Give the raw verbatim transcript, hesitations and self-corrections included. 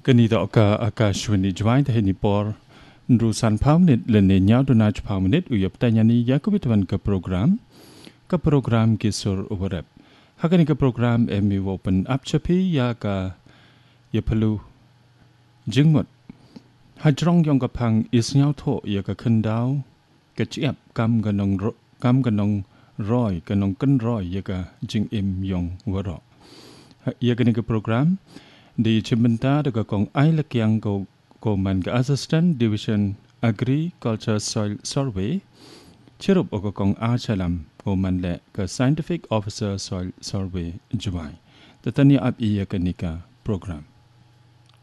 Ganito ka akashwani jwai ta heni por nrusan pamnit lene nyau donach pamnit uyap tanyani yakubitwan ka program ka program kisur uwarap. Hakani ka program emi open up chapi ya ka yapalu jingmut. Hajrong yong ka pang is nyau tho ya ka kendau ka chiap kam ganong ro kam ganong roy ganong ken roy ya ka jing im yong waro. Ya gani ka program di Cimenta daga kong ay lakyang ko ko man ka assistant division agriculture soil survey chirup o kong achalam ko man le ka scientific officer soil survey jwai tatani ap iya kanika program